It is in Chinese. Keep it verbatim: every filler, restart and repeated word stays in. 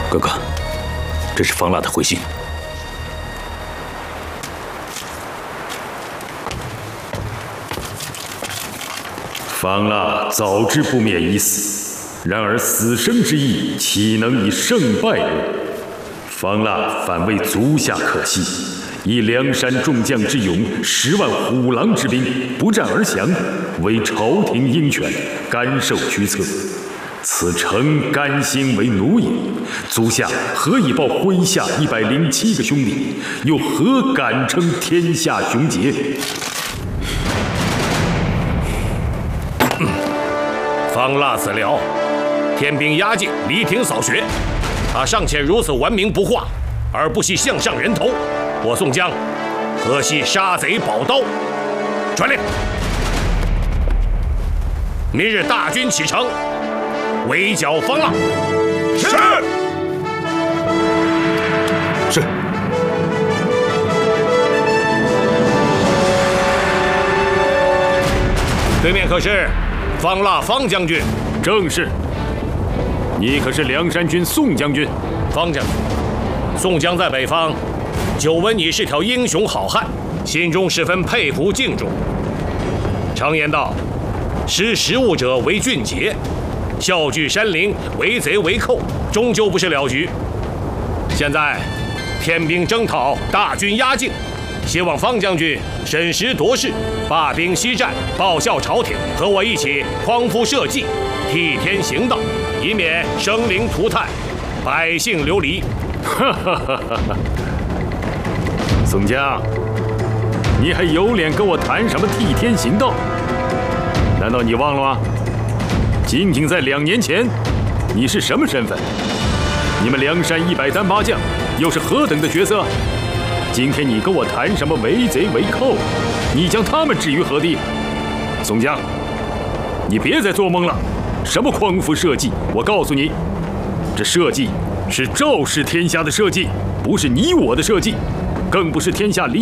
哥哥，这是方腊的回信。 方腊早知不免一死，然而死生之意，岂能以胜败论？方腊反为足下可惜，以梁山众将之勇，十万虎狼之兵，不战而降，为朝廷鹰犬，甘受驱策。此诚甘心为奴也。足下何以报麾下一百零七个兄弟，又何敢称天下雄杰？ 方腊死了，天兵压境，离庭扫穴。他尚且如此顽冥不化，而不惜项上人头，我宋江何惜杀贼宝刀？传令，明日大军启程，围剿方腊。 是。 是。 对面可是方腊方将军？ 正是。你可是梁山军宋将军？ 方将军，宋江在北方，久闻你是条英雄好汉，心中十分佩服敬重。常言道，识时务者为俊杰，笑聚山林，为贼为寇，终究不是了局。现在天兵征讨，大军压境，希望方将军审时度势，罢兵息战，报效朝廷，和我一起匡扶社稷，替天行道，以免生灵涂炭，百姓流离。 哈哈哈哈哈！宋江，你还有脸跟我谈什么替天行道？难道你忘了吗？仅仅在两年前，你是什么身份？你们梁山一百单八将又是何等的角色？今天你跟我谈什么为贼为寇？你将他们置于何地？宋江，你别再做梦了！什么匡扶社稷？我告诉你，这社稷是赵氏天下的社稷，不是你我的社稷，更不是天下黎